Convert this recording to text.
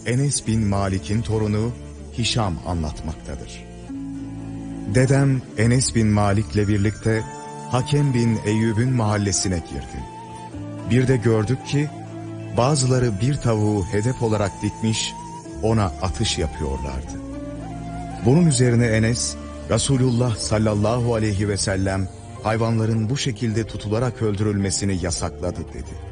Enes bin Malik'in torunu Hişam anlatmaktadır. Dedem Enes bin Malik'le birlikte Hakem bin Eyyub'un mahallesine girdi. Bir de gördük ki bazıları bir tavuğu hedef olarak dikmiş, ona atış yapıyorlardı. Bunun üzerine Enes, Resulullah sallallahu aleyhi ve sellem hayvanların bu şekilde tutularak öldürülmesini yasakladı dedi.